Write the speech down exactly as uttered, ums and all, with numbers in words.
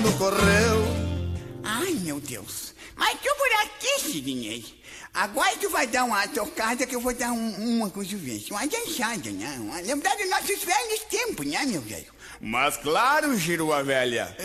quando correu. Ai, meu Deus. Mas tu por aqui, Sidney. Agora tu vai dar uma tocada que eu vou dar um, uma coisa, uma dançada, né? Uma, lembrar dos nossos velhos tempos, né, meu velho? Mas claro, Giroa velha.